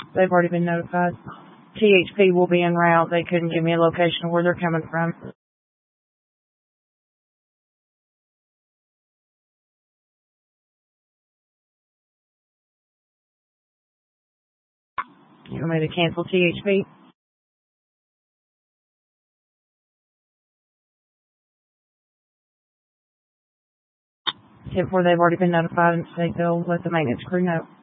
They've already been notified. THP will be en route. They couldn't give me a location of where they're coming from. You want me to cancel THP? 10-4, they've already been notified and they'll let the maintenance crew know.